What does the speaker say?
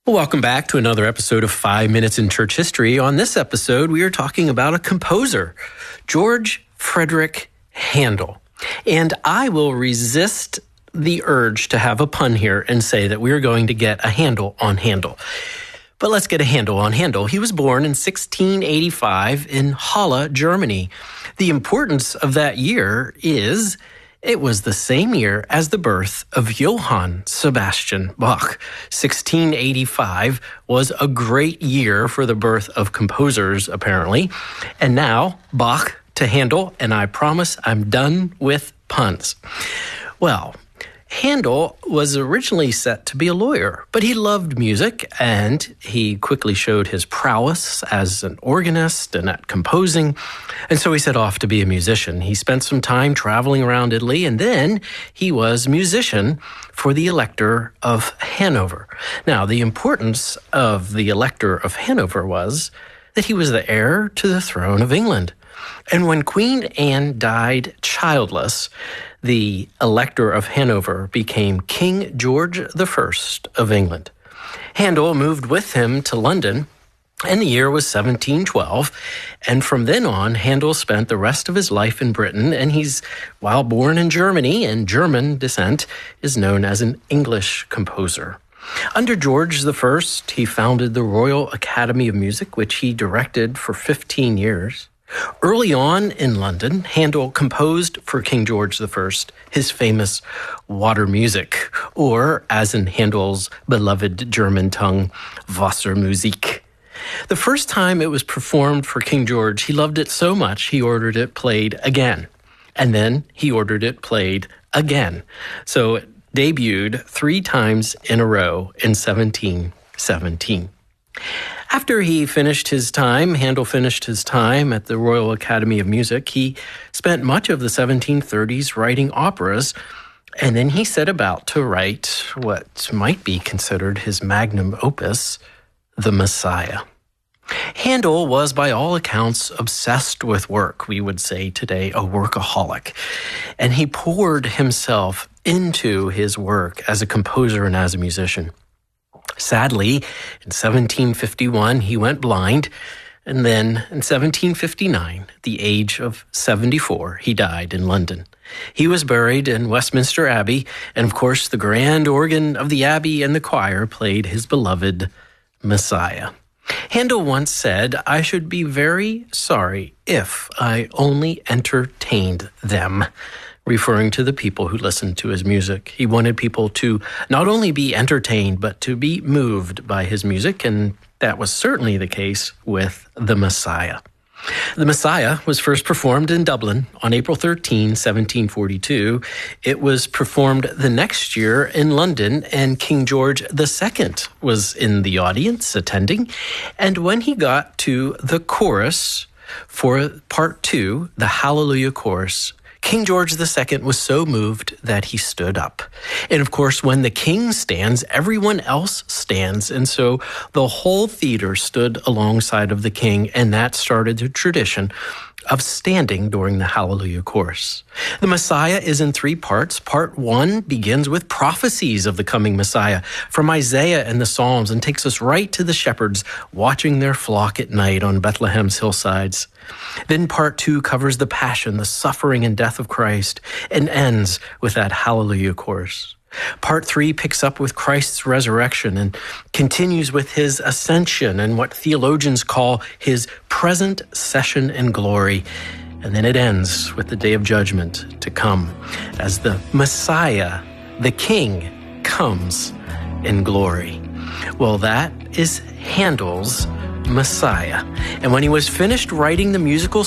Well, welcome back to another episode of 5 Minutes in Church History. On this episode, we are talking about a composer, George Frederick Handel. And I will resist the urge to have a pun here and say that we are going to get a handle on Handel. But let's get a handle on Handel. He was born in 1685 in Halle, Germany. The importance of that year is it was the same year as the birth of Johann Sebastian Bach. 1685 was a great year for the birth of composers, apparently. And now, Bach to Handel, and I promise I'm done with puns. Well, Handel was originally set to be a lawyer, but he loved music, and he quickly showed his prowess as an organist and at composing, and so he set off to be a musician. He spent some time traveling around Italy, and then he was musician for the Elector of Hanover. Now, the importance of the Elector of Hanover was that he was the heir to the throne of England. And when Queen Anne died childless, the Elector of Hanover became King George I of England. Handel moved with him to London, and the year was 1712. And from then on, Handel spent the rest of his life in Britain, and while born in Germany and German descent, is known as an English composer. Under George I, he founded the Royal Academy of Music, which he directed for 15 years. Early on in London, Handel composed for King George I his famous Water Music, or, as in Handel's beloved German tongue, Wassermusik. The first time it was performed for King George, he loved it so much he ordered it played again. And then he ordered it played again. So it debuted 3 times in a row in 1717. After Handel finished his time at the Royal Academy of Music, he spent much of the 1730s writing operas, and then he set about to write what might be considered his magnum opus, The Messiah. Handel was, by all accounts, obsessed with work. We would say today a workaholic. And he poured himself into his work as a composer and as a musician. Sadly, in 1751, he went blind, and then in 1759, at the age of 74, he died in London. He was buried in Westminster Abbey, and of course, the grand organ of the abbey and the choir played his beloved Messiah. Handel once said, "I should be very sorry if I only entertained them," referring to the people who listened to his music. He wanted people to not only be entertained, but to be moved by his music, and that was certainly the case with The Messiah. The Messiah was first performed in Dublin on April 13, 1742. It was performed the next year in London, and King George II was in the audience attending. And when he got to the chorus for part 2, the Hallelujah chorus, King George II was so moved that he stood up. And of course, when the king stands, everyone else stands. And so the whole theater stood alongside of the king, and that started the tradition of standing during the Hallelujah chorus. The Messiah is in 3 parts. Part 1 begins with prophecies of the coming Messiah from Isaiah and the Psalms and takes us right to the shepherds watching their flock at night on Bethlehem's hillsides. Then part 2 covers the passion, the suffering and death of Christ, and ends with that Hallelujah chorus. Part 3 picks up with Christ's resurrection and continues with his ascension and what theologians call his present session in glory. And then it ends with the day of judgment to come as the Messiah, the King, comes in glory. Well, that is Handel's Messiah. And when he was finished writing the musical